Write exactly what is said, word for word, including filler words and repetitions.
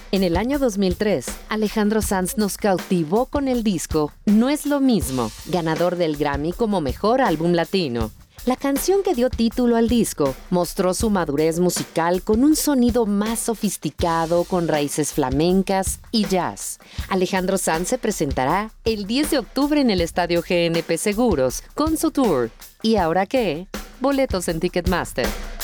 En el año dos mil tres, Alejandro Sanz nos cautivó con el disco No es lo mismo, ganador del Grammy como Mejor Álbum Latino. La canción que dio título al disco mostró su madurez musical con un sonido más sofisticado, con raíces flamencas y jazz. Alejandro Sanz se presentará el diez de octubre en el Estadio G N P Seguros con su tour. ¿Y ahora qué? Boletos en Ticketmaster.